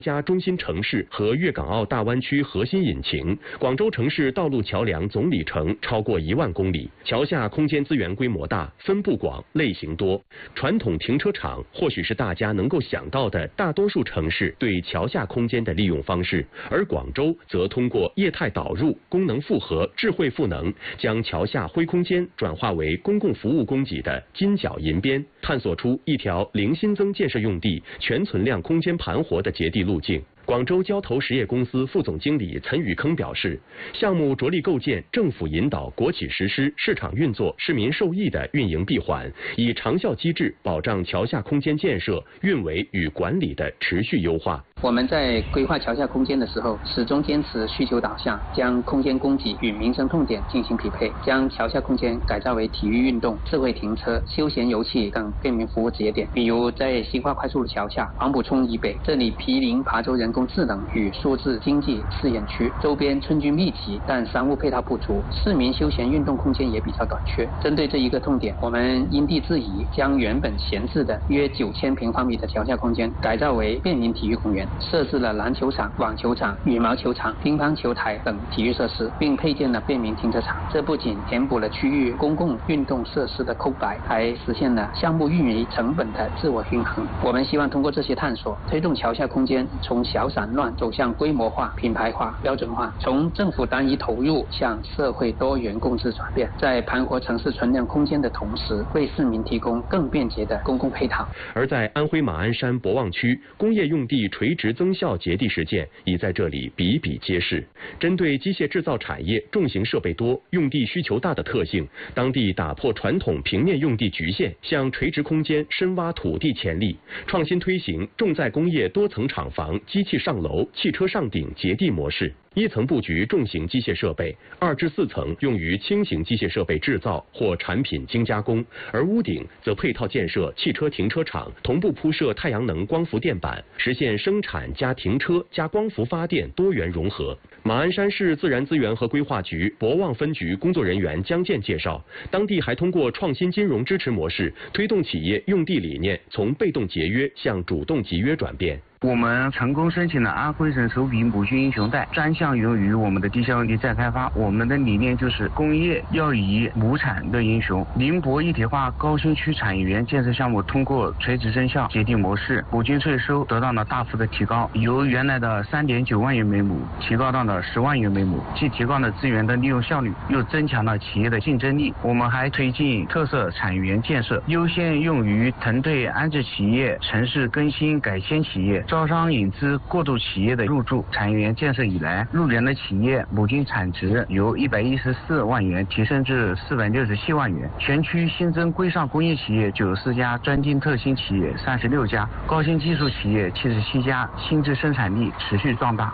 加中心城市和粤港澳大湾区核心引擎，广州城市道路桥梁总里程超过1万公里，桥下空间资源规模大、分布广、类型多。传统停车场或许是大家能够想到的大多数城市对桥下空间的利用方式，而广州则通过业态导入、功能复合、智慧赋能，将桥下灰空间转化为公共服务供给的金角银边，探索出一条零新增建设用地、全存量空间盘活的捷地路径。广州交投实业公司副总经理岑宇铿表示，项目着力构建政府引导、国企实施、市场运作、市民受益的运营闭环，以长效机制保障桥下空间建设、运维与管理的持续优化。 我们在规划桥下空间的时候，始终坚持需求导向，将空间供给与民生痛点进行匹配，将桥下空间改造为体育运动、智慧停车、休闲游憩等便民服务节点。比如在新化快速路桥下、黄埔涌以北，这里毗邻琶洲人工智能与数字经济试验区，周边村居密集，但商务配套不足，市民休闲运动空间也比较短缺。针对这一个痛点，我们因地制宜，将原本闲置的约9000平方米的桥下空间改造为便民体育公园，设置了篮球场、网球场、羽毛球场、乒乓球台等体育设施，并配建了便民停车场。这不仅填补了区域公共运动设施的空白，还实现了项目运营成本的自我均衡。我们希望通过这些探索，推动桥下空间从小散乱走向规模化、品牌化、标准化，从政府单一投入向社会多元共治转变，在盘活城市存量空间的同时，为市民提供更便捷的公共配套。 而在安徽马鞍山博望区，工业用地垂直增效节地实践已在这里比比皆是。针对机械制造产业重型设备多、用地需求大的特性，当地打破传统平面用地局限，向垂直空间深挖土地潜力，创新推行重载工业多层厂房、机器上楼、汽车上顶节地模式。1层布局重型机械设备，2至4层用于轻型机械设备制造或产品精加工，而屋顶则配套建设汽车停车场，同步铺设太阳能光伏电板，实现生产加停车加光伏发电多元融合。马鞍山市自然资源和规划局博望分局工作人员江建介绍，当地还通过创新金融支持模式，推动企业用地理念从被动节约向主动集约转变。 我们成功申请了安徽省首笔母训英雄贷，专项用于我们的地下用地再开发。我们的理念就是工业要以亩产的英雄。宁波一体化高新区产业园建设项目通过垂直增效节地模式，补均税收得到了大幅的提高，由原来的3.9万元每亩提高到了10万元每亩，既提高了资源的利用效率，又增强了企业的竞争力。我们还推进特色产业园建设，优先用于团队安置企业、城市更新改迁企业、招商引资过渡企业的入驻。产业园建设以来，入园的企业亩均产值由114万元提升至467万元，全区新增规上工业企业94家，专精特新企业36家，高新技术企业77家，新质生产力持续壮大。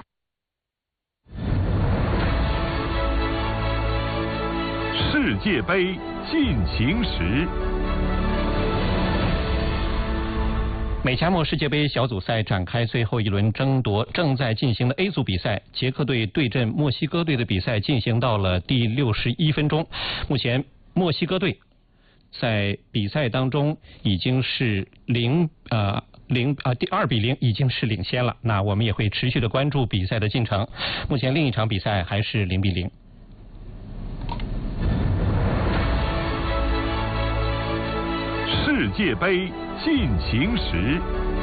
世界杯进行时。 美加墨世界杯小组赛展开最后一轮争夺，正在进行的 A 组比赛，捷克队对阵墨西哥队的比赛进行到了第61分钟。目前墨西哥队在比赛当中已经是2比0已经是领先了。那我们也会持续的关注比赛的进程。目前另一场比赛还是0比0。 世界杯进行时。